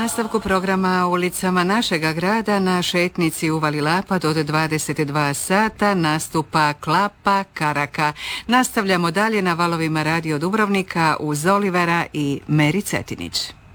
nastavku programa ulicama našega grada na šetnici Uvali Lapad od 22 sata nastupa Klapa Karaka. Nastavljamo dalje na valovima Radio Dubrovnika uz Olivera i Meri Cetinić.